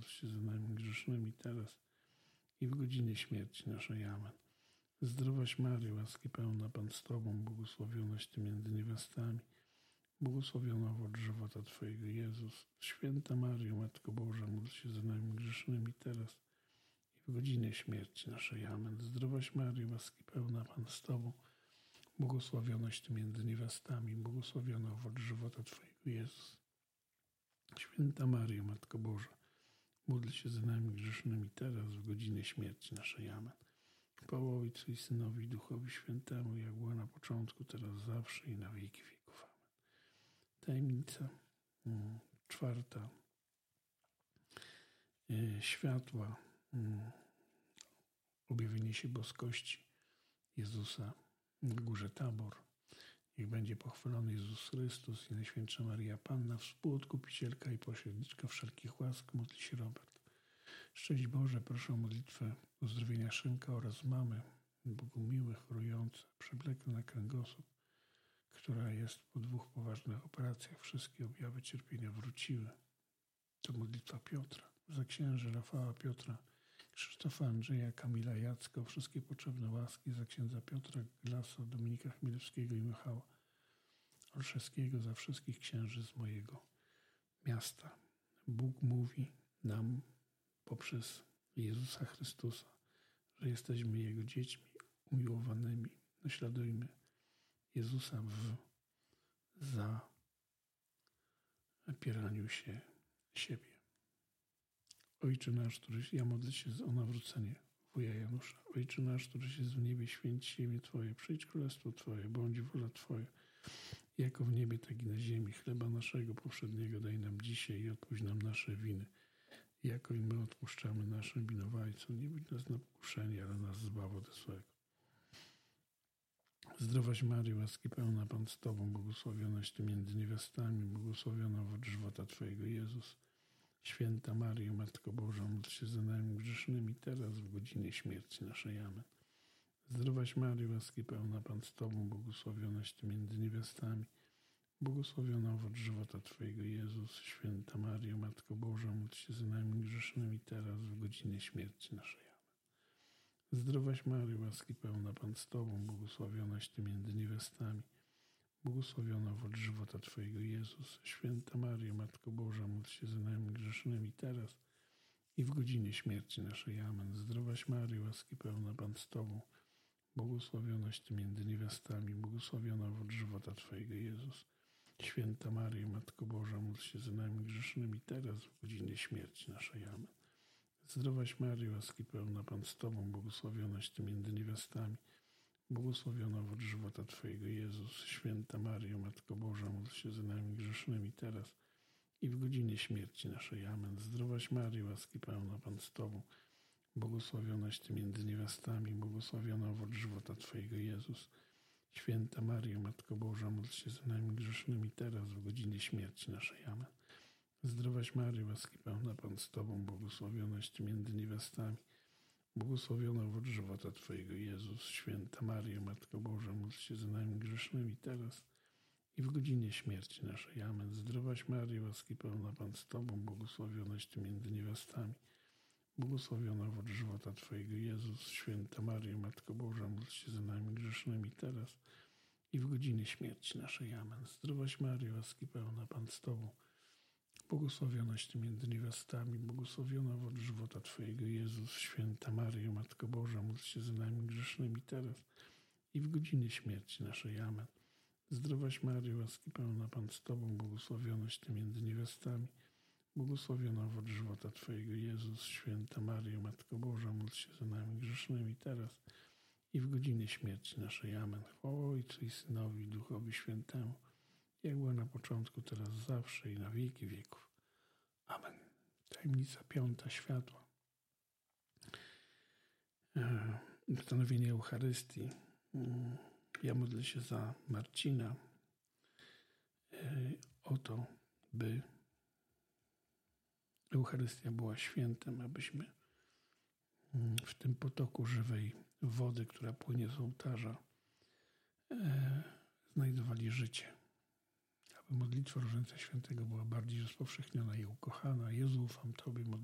módl się za nami grzesznymi teraz i w godzinie śmierci naszej. Amen. Zdrowaś Maryjo, łaski pełna, Pan z Tobą, błogosławionaś Ty między niewiastami, błogosławiona owoc żywota Twojego, Jezus. Święta Maryjo, Matko Boża, módl się za nami grzesznymi teraz i w godzinie śmierci naszej. Amen. Zdrowaś Maryjo, łaski pełna, Pan z Tobą, błogosławionaś Ty między niewiastami, błogosławiona owoc żywota Twojego, Jezus. Święta Maryjo, Matko Boża, módl się za nami grzesznymi teraz, w godzinie śmierci naszej. Amen. Chwała Ojcu i Synowi i Duchowi Świętemu, jak była na początku, teraz, zawsze i na wieki wieków. Amen. Tajemnica czwarta. Światła. Objawienie się boskości Jezusa na górze Tabor. Niech będzie pochwalony Jezus Chrystus i Najświętsza Maryja Panna, współodkupicielka i pośredniczka wszelkich łask. Módl się Robert. Szczęść Boże, proszę o modlitwę uzdrowienia Szymka oraz mamy, Bogu miłe, chorujące, przewlekle na kręgosłup, która jest po 2 poważnych operacjach. Wszystkie objawy cierpienia wróciły. To modlitwa Piotra. Za księży Rafała, Piotra, Krzysztofa, Andrzeja, Kamila, Jacka, o wszystkie potrzebne łaski. Za księdza Piotra Glasa, Dominika Chmielewskiego i Michała Olszewskiego, za wszystkich księży z mojego miasta. Bóg mówi nam poprzez Jezusa Chrystusa, że jesteśmy Jego dziećmi umiłowanymi. Naśladujmy Jezusa w zapieraniu się siebie. Ojcze nasz, któryś, ja modlę się o nawrócenie wuja Janusza. Ojcze nasz, któryś jest w niebie, święć się imię Twoje, przyjdź królestwo Twoje, bądź wola Twoja, jako w niebie, tak i na ziemi. Chleba naszego powszedniego daj nam dzisiaj i odpuść nam nasze winy, jako i my odpuszczamy naszym winowajcom. Nie budź nas na pokuszenie, ale nas zbaw ode złego. Zdrowaś Maryjo, łaski pełna, Pan z Tobą, błogosławionaś Ty między niewiastami, błogosławiona owoc żywota Twojego, Jezus. Święta Maryjo, Matko Boża, módl się za nami grzesznymi teraz, w godzinie śmierci naszej. Amen. Zdrowaś Maryjo, łaski pełna, Pan z Tobą, błogosławionaś Ty między niewiastami, błogosławiona owoc żywota Twojego, Jezus. Święta Maryjo, Matko Boża, módl się za nami grzesznymi teraz, w godzinie śmierci naszej. Amen. Zdrowaś Maryjo, łaski pełna, Pan z Tobą, błogosławionaś Ty między niewiastami, błogosławiona owoc żywota Twojego, Jezus. Święta Maryjo, Matko Boża, módl się za nami grzesznymi teraz i w godzinie śmierci naszej. Amen. Zdrowaś Maryjo, łaski pełna, Pan z Tobą, błogosławionaś Ty między niewiastami, błogosławiona owoc żywota Twojego, Jezus. Święta Maryjo, Matko Boża, módl się za nami grzesznymi teraz, w godzinie śmierci naszej. Amen. Zdrowaś Maryjo, łaski pełna, Pan z Tobą, błogosławionaś Ty między niewiastami, błogosławiona owoc żywota Twojego, Jezus. Święta Maryjo, Matko Boża, módl się za nami grzesznymi teraz i w godzinie śmierci naszej. Amen. Zdrowaś Maryjo, łaski pełna, Pan z Tobą, błogosławionaś Ty między niewiastami, błogosławiona owoc żywota Twojego, Jezus. Święta Maryjo, Matko Boża, módl się za nami grzesznymi teraz, w godzinie śmierci naszej. Amen. Zdrowaś Maryjo, łaski pełna, Pan z Tobą, błogosławionaś Ty między niewiastami, błogosławiona owoc żywota Twojego, Jezus. Święta Maryjo, Matko Boża, módl się za nami grzesznymi teraz i w godzinie śmierci naszej. Amen. Zdrowaś Maryjo, łaski pełna, Pan z Tobą, błogosławionaś Ty między niewiastami, błogosławiona owoc żywota Twojego, Jezus. Święta Maryjo, Matko Boża, módl się za nami grzesznymi teraz i w godzinie śmierci naszej. Amen. Zdrowaś Maryjo, łaski pełna, Pan z Tobą, błogosławionaś Ty między niewiastami, błogosławiona owoc żywota Twojego, Jezus. Święta Maryjo, Matko Boża, módl się za nami grzesznymi teraz i w godzinie śmierci naszej. Amen. Zdrowaś Maryjo, łaski pełna, Pan z Tobą, błogosławionaś Ty między niewiastami, błogosławiona owoc żywota Twojego, Jezus. Święta Maryjo, Matko Boża, módl się za nami grzesznymi teraz i w godzinie śmierci naszej. Amen. Chwała Ojcu i Synowi i Duchowi Świętemu, jak była na początku, teraz, zawsze i na wieki wieków. Amen. Tajemnica piąta. Światła. Ustanowienie Eucharystii. Ja modlę się za Marcina o to, by Eucharystia była świętem, abyśmy w tym potoku żywej wody, która płynie z ołtarza, znajdowali życie. Aby modlitwa Różańca Świętego była bardziej rozpowszechniona i ukochana. Jezu, ufam Tobie,